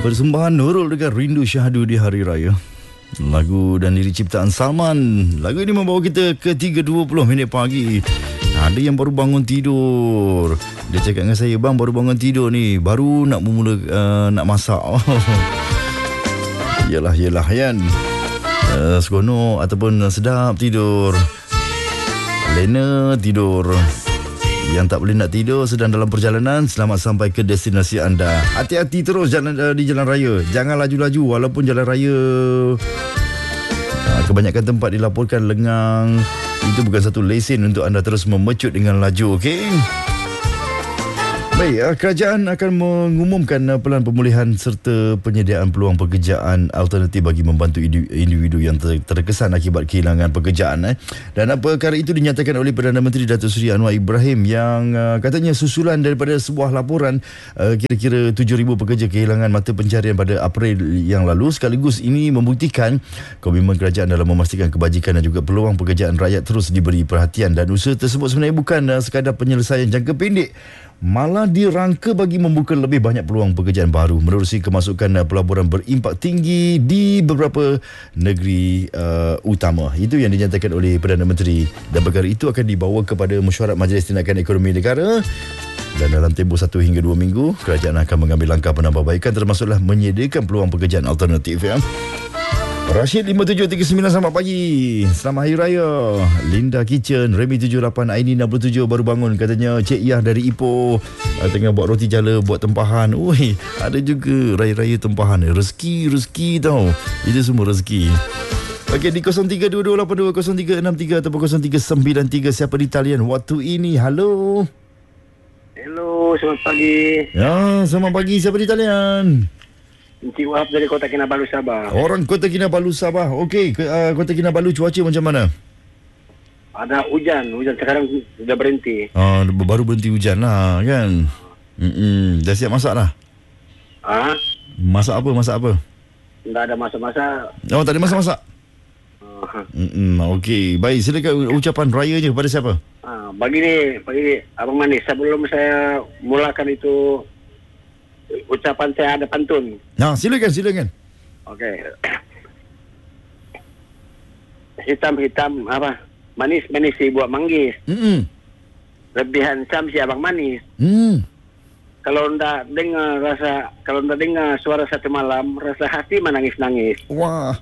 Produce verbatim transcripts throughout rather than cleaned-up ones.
Persembahan Nurul dengan Rindu Syahdu di Hari Raya. Lagu dan lirik ciptaan Salman. Lagu ini membawa kita ke tiga dua puluh minit pagi. Ada yang baru bangun tidur. Dia cakap dengan saya, bang baru bangun tidur ni, baru nak memula uh, nak masak. Oh. Yelah, yelah kan. Uh, seronok ataupun sedap tidur. Lena tidur. Yang tak boleh nak tidur sedang dalam perjalanan, selamat sampai ke destinasi anda. Hati-hati terus jalan, uh, di jalan raya. Jangan laju-laju walaupun jalan raya uh, kebanyakan tempat dilaporkan lengang. Itu bukan satu lesen untuk anda terus memecut dengan laju, okey? Baik, uh, kerajaan akan mengumumkan uh, pelan pemulihan serta penyediaan peluang pekerjaan alternatif bagi membantu individu yang ter- terkesan akibat kehilangan pekerjaan. Eh. Dan uh, perkara itu dinyatakan oleh Perdana Menteri Datuk Seri Anwar Ibrahim yang uh, katanya susulan daripada sebuah laporan uh, kira-kira tujuh ribu pekerja kehilangan mata pencarian pada April yang lalu. Sekaligus ini membuktikan komitmen kerajaan dalam memastikan kebajikan dan juga peluang pekerjaan rakyat terus diberi perhatian. Dan usaha tersebut sebenarnya bukan uh, sekadar penyelesaian jangka pendek, malah dirangka bagi membuka lebih banyak peluang pekerjaan baru menerusi kemasukan pelaburan berimpak tinggi di beberapa negeri uh, utama. Itu yang dinyatakan oleh Perdana Menteri, dan perkara itu akan dibawa kepada mesyuarat Majlis Tindakan Ekonomi Negara. Dan dalam tempoh satu hingga dua minggu, kerajaan akan mengambil langkah penambahbaikan termasuklah menyediakan peluang pekerjaan alternatif. Ya. Rashid lima tujuh tiga sembilan, selamat pagi. Selamat Hari Raya. Linda Kitchen, Remy tujuh lapan, Aini enam puluh tujuh baru bangun. Katanya Cik Yah dari Ipoh uh, tengah buat roti jala, buat tempahan. Ui, ada juga raya-raya tempahan. Rezeki-rezeki tau. Itu semua rezeki. Okey, di kosong tiga dua dua lapan dua kosong tiga enam tiga ataupun kosong tiga sembilan tiga. Siapa di talian waktu ini? Halo. Hello, selamat pagi. Ya, selamat pagi. Siapa di talian? Encik Wahab dari Kota Kinabalu, Sabah. Orang Kota Kinabalu, Sabah. Okey, uh, Kota Kinabalu cuaca macam mana? Ada hujan, hujan sekarang sudah berhenti. Ah, baru berhenti hujan lah kan. Mm-mm. Dah siap masak dah? Ah, Masak apa? Masak apa? tidak ada masa-masa. Oh, tak ada masak-masak? Uh, Mm-mm. Okey, baik. Silakan ucapan raya je kepada siapa? ah, bagi ni, bagi Abang Manis, sebelum saya mulakan itu, ucapan saya ada pantun. Nah, silakan, silakan. Okey. Hitam-hitam apa? Manis-manis si buat manggis. Mm-mm. Lebih handsome si Abang Manis. Mm. Kalau ndak dengar rasa, kalau ndak dengar suara satu malam, rasa hati menangis-nangis. Wah.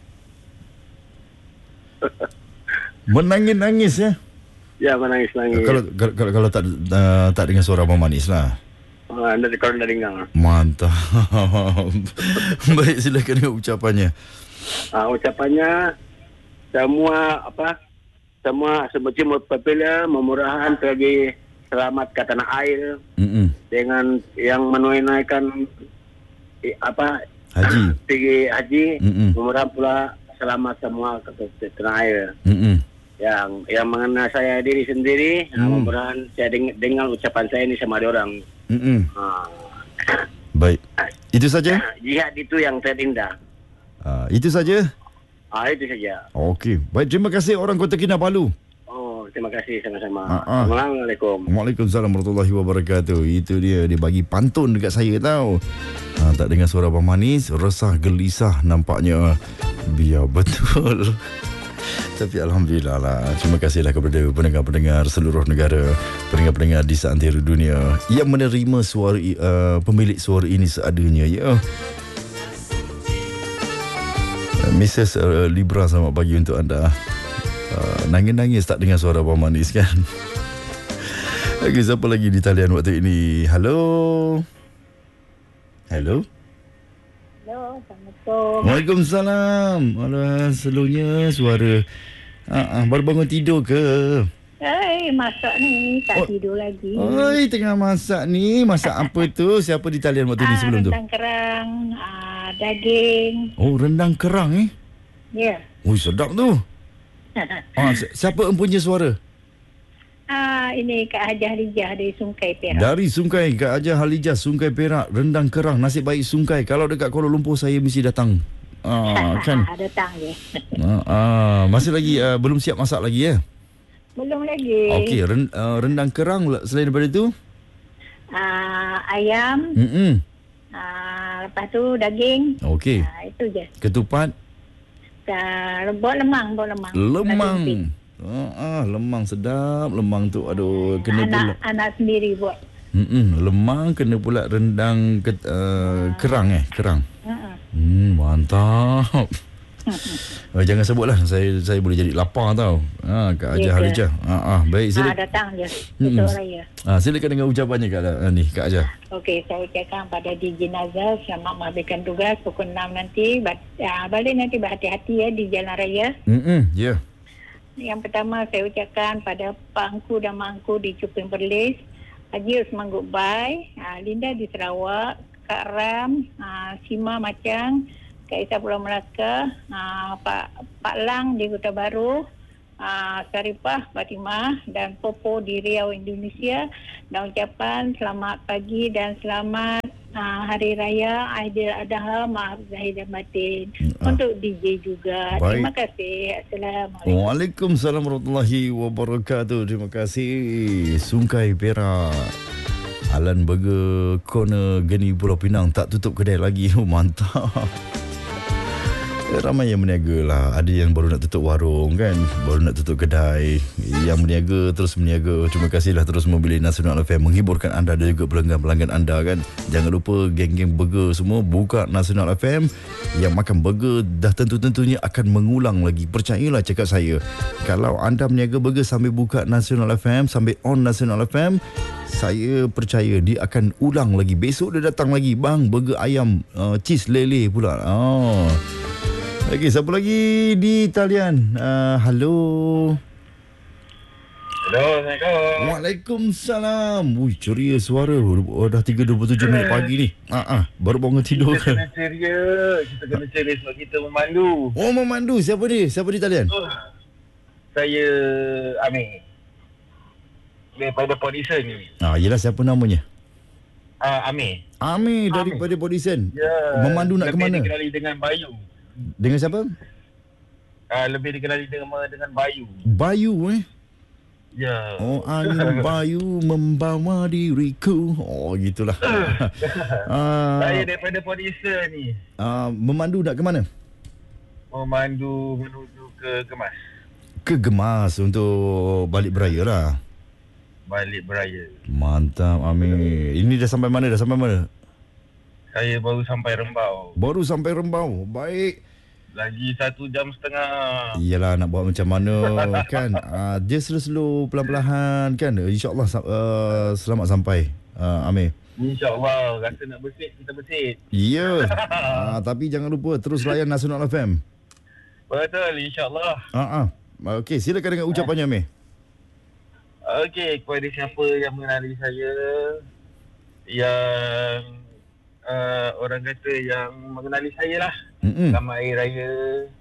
Menangis-nangis ya? Ya, menangis-nangis. Kalau kalau, kalau tak uh, tak dengar suara Abang Manis lah. Ah, anda kalau ndak dengar. Mantap. Baik, silakan dengan ucapannya. Ah, ucapannya semua apa? Semua semua popular memurahan bagi selamat ke tanah air. Mm-mm. Dengan yang menunaikan eh, apa? Haji. Pergi haji, Mm-mm. memurahan pula selamat semua ke tanah air. Mm-mm. Yang yang mengenai saya diri sendiri, mm. memurahan saya deng- dengar ucapan saya ini sama ada orang. Mm-mm. Ah. Baik. Itu saja? Jihad itu yang terindah. Uh, itu saja? Ah, itu saja. Okey. Baik, terima kasih orang Kota Kinabalu. Oh, terima kasih sama-sama. Ah, ah. Assalamualaikum. Waalaikumsalam warahmatullahi wabarakatuh. Itu dia, dia bagi pantun dekat saya tau. Ha, tak dengar suara Abang Manis, resah gelisah nampaknya. Biar betul. Tapi Alhamdulillah lah. Terima kasihlah kepada pendengar-pendengar seluruh negara, pendengar-pendengar di seantero dunia yang menerima suara uh, pemilik suara ini seadanya. Ya. Missus Uh, Libra, selamat pagi untuk anda. Uh, nangis-nangis tak dengar suara Abang Manis kan? Okey, siapa lagi di talian waktu ini? Halo. Halo. Hello, Assalamualaikum. Waalaikumsalam. Alah, selalunya suara uh, uh, baru bangun tidur ke? Hai, masak ni. Tak Oh. tidur lagi. Oi, tengah masak ni. Masak apa tu? Siapa di talian waktu ni Ah, sebelum tu? rendang kerang, ah, daging. Oh, rendang kerang eh? Ya. Oi, sedap tu. Ah, si- siapa empunya suara? ah, ini Kak Hajah Lijah dari Sungai Perak. Dari Sungai, Kak Ajah Halijah, Sungai Perak, rendang kerang, nasib baik Sungai. Kalau dekat Kuala Lumpur saya mesti datang. Ah, kan? Datang je. Ah, ah, masih lagi uh, belum siap masak lagi ya? Belum lagi. Okey, ren, uh, rendang kerang selain daripada itu? Ah, ayam, Hmm. ah, Ah, lepas tu daging. Okey. Ah, itu je. Ketupat? Ah, buat lemang, buat lemang. Lemang. Nasi Ah, ah, lemang sedap. Lemang tu aduh kena anak, pula. Anak sendiri buat. Mm-mm, lemang kena pula rendang ke, uh, kerang eh, kerang. Uh-uh. Hmm, mantap. Oh, jangan sebutlah, saya saya boleh jadi lapar tau. Ha, Kak Ajah Ya ke? Halijah. Ha ah, baik sila. Ah, datang je. Mm-mm. Esok raya. Ah, silakan dengan ucapannya Kak ah, ni Kak Ajah. Okey, saya ucapkan pada D J Nazar selamat menghabiskan tugas pukul enam nanti. Bat, ah, balik nanti berhati-hati ya di jalan raya. Hmm, ya. Yeah. Yang pertama saya ucapkan pada Pak Angku dan Mak Angku di Cuping Perlis, Haji Osman Goodbye, ah, Linda di Sarawak, Kak Ram, ah, Sima Macang, Kak Isa Pulau Melaka, ah, Pak Pak Lang di Kota Baru, ah, Saripah Fatimah dan Popo di Riau, Indonesia. Dan ucapan selamat pagi dan selamat ah, Hari Raya Aidiladha, maaf zahir dan batin. Ah. Untuk D J juga. Baik. Terima kasih. Assalamualaikum. Waalaikumsalam warahmatullahi wabarakatuh. Terima kasih. Sungkai Perak. Alan Burger Corner Geni Pulau Pinang tak tutup kedai lagi. Oh, mantap. Ramai yang berniaga lah. Ada yang baru nak tutup warung kan, baru nak tutup kedai. Yang berniaga terus berniaga. Terima kasihlah terus memilih Nasional F M, menghiburkan anda dan juga pelanggan-pelanggan anda kan. Jangan lupa geng-geng burger semua buka Nasional F M. Yang makan burger dah tentu-tentunya akan mengulang lagi. Percayalah cakap saya, kalau anda berniaga burger sambil buka Nasional F M, sambil on Nasional F M, saya percaya dia akan ulang lagi. Besok dia datang lagi, bang, burger ayam uh, cheese lele pula. Oh. Okey, siapa lagi di talian? Uh, halo. Hello, Assalamualaikum. Waalaikumsalam. Ui, ceria suara. Oh, dah tiga dua puluh tujuh minit pagi ni. Ah ah, baru bangun tidur Kita kan. kena ceria. Kita kena ceria sebab kita memandu. Oh, memandu. Siapa dia? Siapa di talian? Oh, saya Amir. Daripada Podison ni. Ah, yelah, siapa namanya? Ah, Amir. Amir daripada Podison. Ya. Memandu nak ke mana? Lebih dikenali dengan Bayu. Dengan siapa? Ah, lebih dikenali dengan dengan Bayu. Bayu eh. Ya. Oh, angin Bayu membawa diriku. Oh, gitulah. ah, Saya daripada Podison ni. ah, memandu nak ke mana? Memandu menuju ke Kemas. Ke Gemas untuk balik beraya lah. Balik beraya. Mantap, Amir. Ini dah sampai mana? Dah sampai mana? Saya baru sampai Rembau. Baru sampai Rembau. Baik. Lagi satu jam setengah. Iyalah, nak buat macam mana kan. Uh, dia slow-slow, pelan-pelan kan. InsyaAllah uh, selamat sampai, uh, Amir. InsyaAllah. Rasa nak besit, kita besit. Ya. Yeah. Uh, tapi jangan lupa terus layan Nasional F M. Betul, insyaAllah. Uh, uh. Okey, silakan dengan ucapannya, Amir. Okey, kepada siapa yang mengenali saya, yang uh, orang kata yang mengenali saya lah, Mm-mm. selamat Hari Raya.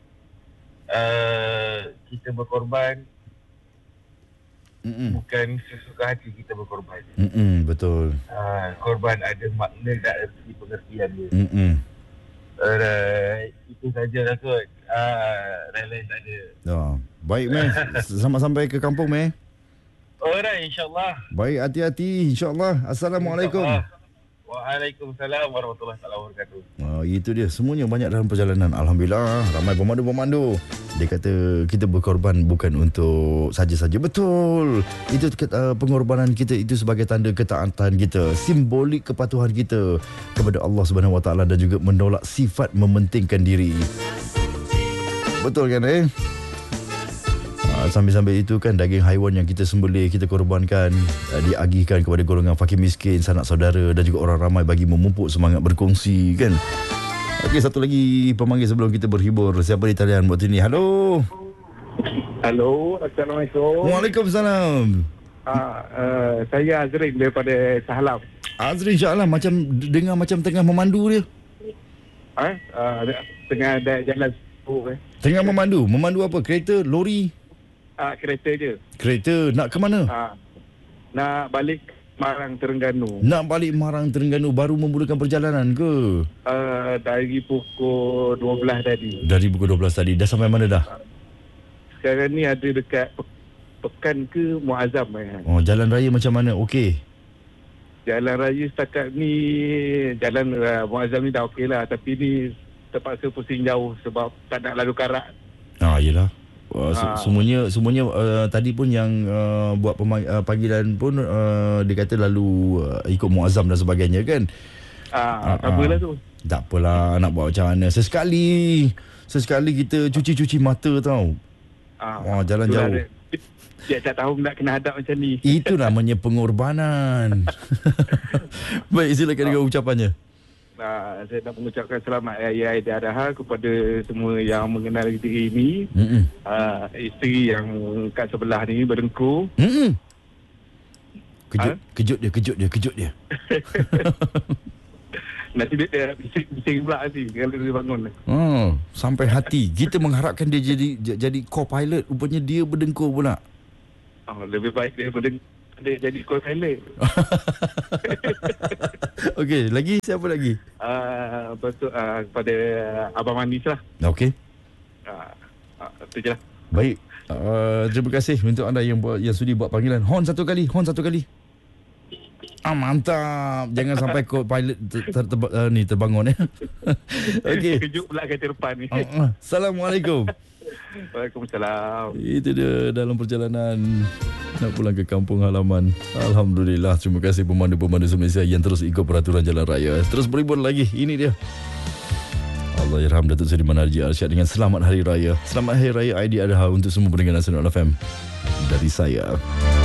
Uh, kita berkorban, Mm-mm. bukan sesuka hati kita berkorban. Mm-mm, betul. Uh, korban ada makna dan erti pengertian dia. Mm-mm. Alright, itu sajalah kot. Uh, Lain-lain tak ada. Oh. Baik, Meh. Selamat sampai ke kampung, Meh. Alright, insyaAllah. Baik, hati-hati. InsyaAllah. Assalamualaikum. InsyaAllah. Waalaikumsalam warahmatullahi wabarakatuh. Oh, itu dia. Semuanya banyak dalam perjalanan. Alhamdulillah. Ramai pemandu-pemandu. Dia kata kita berkorban bukan untuk saja-saja. Betul. Itu uh, pengorbanan kita itu sebagai tanda ketaatan kita. Simbolik kepatuhan kita kepada Allah Subhanahu Wa Taala dan juga menolak sifat mementingkan diri. Betul kan eh? Sambil-sambil itu kan daging haiwan yang kita sembelih, kita korbankan, uh, diagihkan kepada golongan fakir miskin, sanak saudara dan juga orang ramai bagi memupuk semangat berkongsi kan. Okey, satu lagi pemanggil sebelum kita berhibur. Siapa di talian buat ini? Halo. Halo, Assalamualaikum. Waalaikumsalam. Uh, uh, saya Azrin daripada Sahalam. Azrin, insyaAllah macam dengar macam tengah memandu dia. Eh? Uh, tengah ada jalan eh. Tengah memandu. Memandu apa? Kereta, lori? Uh, kereta je. Kereta. Nak ke mana? Uh, nak balik Marang Terengganu. Nak balik Marang Terengganu. Baru memulakan perjalanan ke? Uh, dari pukul dua belas tadi. Dari pukul dua belas tadi. Dah sampai mana dah? Sekarang ni ada dekat Pe- Pekan ke Muazzam. Eh. Oh, jalan raya macam mana? Okey. jalan raya setakat ni, jalan uh, Muazzam ni dah okey lah. Tapi ni terpaksa pusing jauh sebab tak nak lalu karat. Ah, yelah. Uh, Ah. semuanya semuanya uh, tadi pun yang uh, buat pemang- uh, panggilan pun uh, dia kata lalu uh, ikut muazzam dan sebagainya kan. Ah, Ah, tak apalah ah. tu. Tak apalah, nak buat macam mana. Sesekali Sesekali kita cuci-cuci mata tau. Ah, Wah, jalan itulah jauh. dia. Tiap-tiap tahun nak kena hadap macam ni. Itu namanya pengorbanan. Baik, silakan dengan ucapannya. Ah, saya nak mengucapkan selamat Hari Raya Aidiladha kepada semua yang mengenal diri ini. Mm-mm. Ah, isteri yang kat sebelah ni berdengkur. Mm-mm. Kejut, Ha? kejut dia, kejut dia, kejut dia. Nanti dia, dia bising-bising pula nanti kalau dia bangun. Oh, sampai hati. Kita mengharapkan dia jadi j- jadi co-pilot. Rupanya dia berdengkur pula. Oh, lebih baik dia berdengkur. Dia jadi co-pilot. Okey, lagi siapa lagi? Ah, lepas tu ah, kepada Abang Manis lah. Okey. Ah, ah, tu je lah. Baik. Uh, terima kasih untuk anda yang buat yang sudi buat panggilan. Hon satu kali, hon satu kali. Ah, mantap. Jangan sampai co-pilot ter, ter, ter, uh, ni terbangun ya. Okey. Kejut pula kereta depan ni. Uh, uh. Assalamualaikum. Waalaikumsalam. Itu dia dalam perjalanan nak pulang ke kampung halaman. Alhamdulillah, terima kasih pemandu-pemandu semestinya yang terus ikut peraturan jalan raya. Terus berhibur lagi. Ini dia. Allahyarham Datuk Seri Manarji Arsyad dengan selamat hari raya. Selamat hari raya Aidiladha untuk semua pendengar Nasional F M dari saya.